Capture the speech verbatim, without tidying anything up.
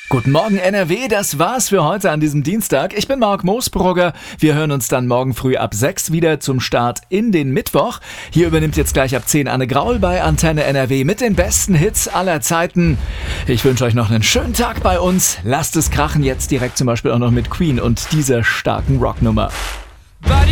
Guten Morgen N R W, das war's für heute an diesem Dienstag. Ich bin Marc Moosbrugger. Wir hören uns dann morgen früh ab sechs wieder zum Start in den Mittwoch. Hier übernimmt jetzt gleich ab zehn Anne Graul bei Antenne N R W mit den besten Hits aller Zeiten. Ich wünsche euch noch einen schönen Tag bei uns. Lasst es krachen, jetzt direkt zum Beispiel auch noch mit Queen und dieser starken Rocknummer.